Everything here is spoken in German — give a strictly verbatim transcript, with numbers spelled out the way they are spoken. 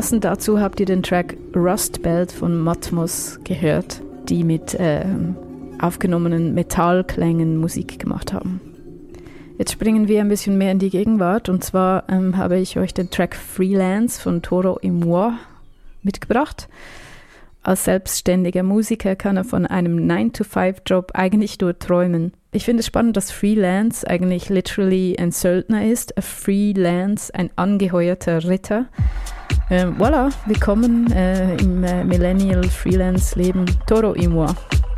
Passend dazu habt ihr den Track Rust Belt von Matmos gehört, die mit äh, aufgenommenen Metallklängen Musik gemacht haben. Jetzt springen wir ein bisschen mehr in die Gegenwart und zwar ähm, habe ich euch den Track Freelance von Toro y Moi mitgebracht. Als selbstständiger Musiker kann er von einem nine to five Job eigentlich nur träumen. Ich finde es spannend, dass Freelance eigentlich literally ein Söldner ist, a Freelance, ein angeheuerter Ritter. Ähm, voilà, willkommen äh, im äh, Millennial Freelance Leben. Toro y Moi.